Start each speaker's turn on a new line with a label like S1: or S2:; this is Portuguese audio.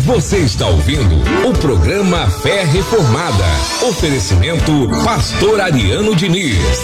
S1: Você está ouvindo o programa Fé Reformada. Oferecimento Pastor Ariano Diniz.